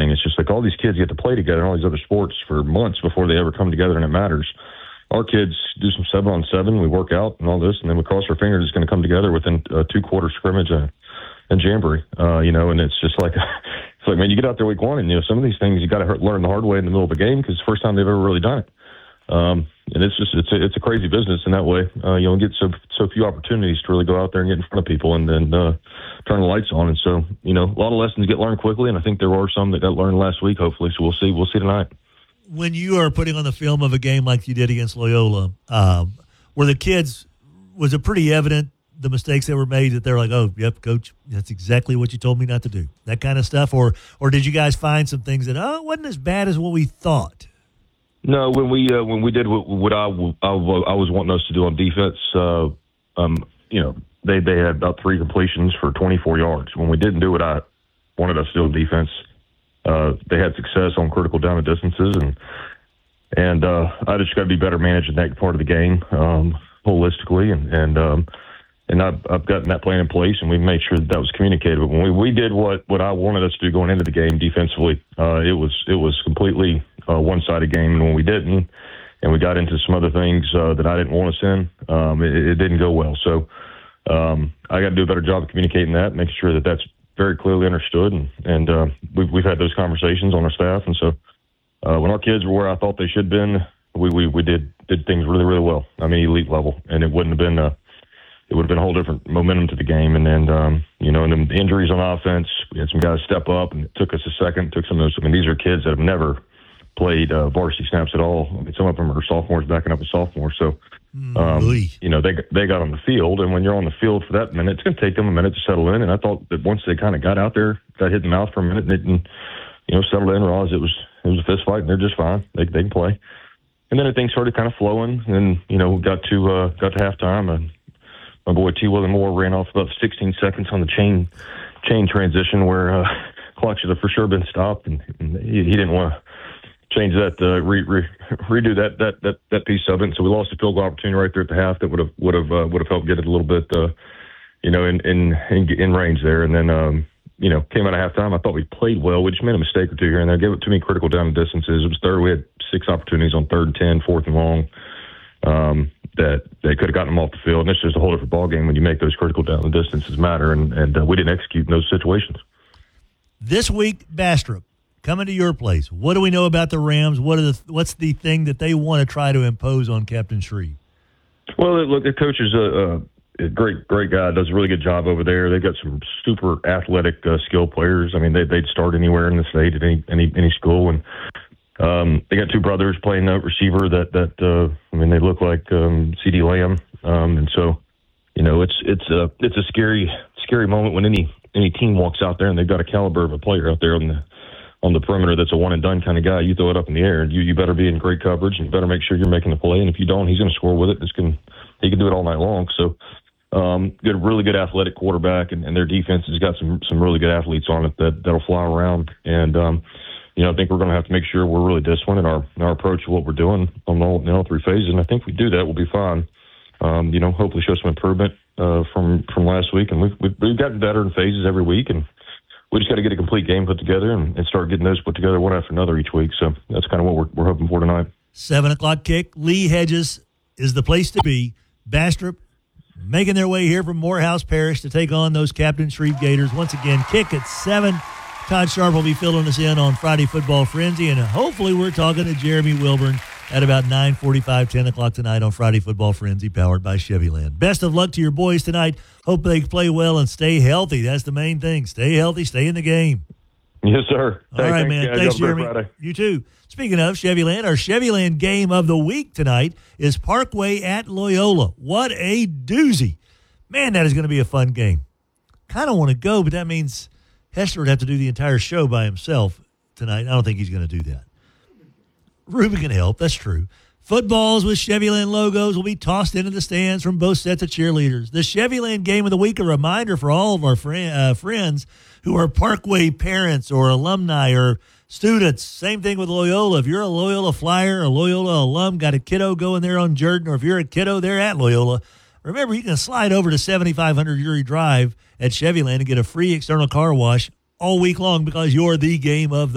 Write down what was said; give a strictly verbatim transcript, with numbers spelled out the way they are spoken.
thing. It's just like all these kids get to play together in all these other sports for months before they ever come together and it matters. Our kids do some seven on seven, we work out and all this, and then we cross our fingers it's going to come together within a two quarter scrimmage and, and jamboree, uh, you know, and it's just like, it's like, man, you get out there week one and, you know, some of these things you got to learn the hard way in the middle of a game because it's the first time they've ever really done it. Um, and it's just, it's a, it's a crazy business in that way. Uh, you don't get so, so few opportunities to really go out there and get in front of people and then, uh, turn the lights on. And so, you know, a lot of lessons get learned quickly. And I think there are some that got learned last week, hopefully. So we'll see, we'll see tonight. When you are putting on the film of a game like you did against Loyola, um, were the kids, was it pretty evident the mistakes that were made that they're like, oh, yep, coach, that's exactly what you told me not to do, that kind of stuff? Or, or did you guys find some things that, oh, it wasn't as bad as what we thought? No, when we uh, when we did what, what I, I, I was wanting us to do on defense, uh, um, you know, they, they had about three completions for twenty-four yards. When we didn't do what I wanted us to do on defense, uh, they had success on critical down and distances, and and uh, I just got to be better managing that part of the game um, holistically, and and um, and I've, I've gotten that plan in place, and we made sure that that was communicated. But when we, we did what, what I wanted us to do going into the game defensively, uh, it was it was completely a one-sided game, and when we didn't, and we got into some other things uh, that I didn't want us in, um, it, it didn't go well. So um, I got to do a better job of communicating that, making sure that that's very clearly understood, and, and uh, we've, we've had those conversations on our staff. And so uh, when our kids were where I thought they should have been, we, we, we did did things really, really well. I mean, elite level, and it wouldn't have been uh, it would have been a whole different momentum to the game. And then, um, you know, and then the injuries on offense, we had some guys step up, and it took us a second. It took some of those. I mean, these are kids that have never played uh, varsity snaps at all. I mean, some of them are sophomores backing up a sophomore. So, um, you know, they you know, they got on the field, and when you're on the field for that minute, it's going to take them a minute to settle in. And I thought that once they kind of got out there, got hit in the mouth for a minute, and, it, and you know, settled in, realized it was it was a fist fight, and they're just fine. They they can play. And then things started kind of flowing, and you know, got to uh, got to halftime, and my boy T. William Moore ran off about sixteen seconds on the chain chain transition where uh, clock should have for sure been stopped, and, and he, he didn't want to change that, uh, re, re, redo that, that that that piece of it. And so we lost a field goal opportunity right there at the half that would have would have uh, would have helped get it a little bit, uh, you know, in, in in in range there. And then um, you know, came out of halftime. I thought we played well. We just made a mistake or two here and there. Gave it too many critical down distances. It was third. We had six opportunities on third and ten, fourth and long. Um, that they could have gotten them off the field. And it's just a whole different ballgame when you make those critical down and distances matter. And and uh, we didn't execute in those situations. This week, Bastrop, coming to your place, what do we know about the Rams? What are the what's the thing that they want to try to impose on Captain Shreve? Well, look, the coach is a, a great, great guy. Does a really good job over there. They've got some super athletic, uh, skilled players. I mean, they, they'd start anywhere in the state at any any, any school. And um, they got two brothers playing uh, receiver that that uh, I mean, they look like um, C D Lamb. Um, and so, you know, it's it's a it's a scary scary moment when any any team walks out there and they've got a caliber of a player out there on the on the perimeter that's a one-and-done kind of guy. You throw it up in the air, and you, you better be in great coverage, and you better make sure you're making the play. And if you don't, he's going to score with it. It's gonna, he can do it all night long. So, um, good, really good athletic quarterback, and, and their defense has got some some really good athletes on it that, that'll fly around. And, um, you know, I think we're going to have to make sure we're really disciplined in our, in our approach to what we're doing on all, in all three phases. And I think if we do that, we'll be fine. Um, you know, hopefully show some improvement uh, from, from last week. And we've, we've, we've gotten better in phases every week, and we just got to get a complete game put together and, and start getting those put together one after another each week. So that's kind of what we're, we're hoping for tonight. Seven o'clock kick. Lee Hedges is the place to be. Bastrop making their way here from Morehouse Parish to take on those Captain Shreve Gators. Once again, kick at seven. Todd Sharp will be filling us in on Friday Football Frenzy, and hopefully we're talking to Jeremy Wilburn at about nine forty-five, ten o'clock tonight on Friday Football Frenzy, powered by Chevyland. Best of luck to your boys tonight. Hope they play well and stay healthy. That's the main thing. Stay healthy, stay in the game. Yes, sir. All hey, right, thanks, man. Guys. Thanks, Jeremy. You too. Speaking of Chevyland, our Chevyland game of the week tonight is Parkway at Loyola. What a doozy. Man, that is going to be a fun game. Kind of want to go, but that means Hester would have to do the entire show by himself tonight. I don't think he's going to do that. Ruben can help. That's true. Footballs with Chevyland logos will be tossed into the stands from both sets of cheerleaders. The Chevyland game of the week, a reminder for all of our friend, uh, friends who are Parkway parents or alumni or students. Same thing with Loyola. If you're a Loyola Flyer, a Loyola alum, got a kiddo going there on Jordan, or if you're a kiddo there at Loyola, remember you can slide over to seventy-five hundred Uri Drive at Chevyland and get a free external car wash all week long because you're the game of the